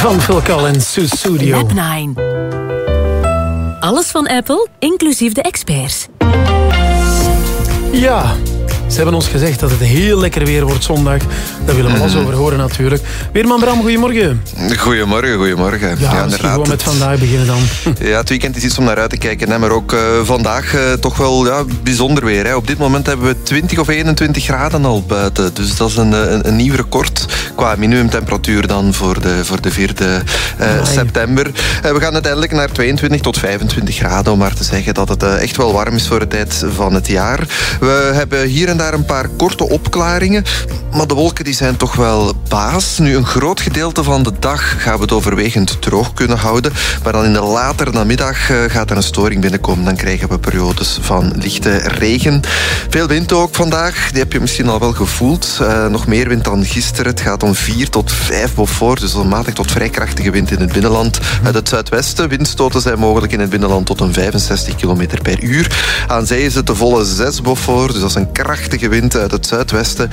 van Phil Collins, Sussudio. Lab 9. Alles van Apple, inclusief de experts. Ja, ze hebben ons gezegd dat het heel lekker weer wordt zondag. Daar willen we alles over horen natuurlijk. Weerman Bram, goedemorgen. Goedemorgen. Ja, misschien gewoon met vandaag beginnen dan. Ja, het weekend is iets om naar uit te kijken. Hè, maar ook vandaag toch wel bijzonder weer. Hè. Op dit moment hebben we 20 of 21 graden al buiten. Dus dat is een nieuw record qua minimumtemperatuur dan voor de 4e september. We gaan uiteindelijk naar 22 tot 25 graden, om maar te zeggen dat het echt wel warm is voor de tijd van het jaar. We hebben hier en daar een paar korte opklaringen, maar de wolken die zijn toch wel baas. Nu, een groot gedeelte van de dag gaan we het overwegend droog kunnen houden, maar dan in de latere namiddag gaat er een storing binnenkomen. Dan krijgen we periodes van lichte regen. Veel wind ook vandaag, die heb je misschien al wel gevoeld. Nog meer wind dan gisteren. Het gaat om 4 tot 5 Beaufort, dus een matig tot vrij krachtige wind in het binnenland. Uit het zuidwesten, windstoten zijn mogelijk in het binnenland tot een 65 km per uur. Aan zee is het de volle 6 Beaufort, dus dat is een krachtige wind uit het zuidwesten.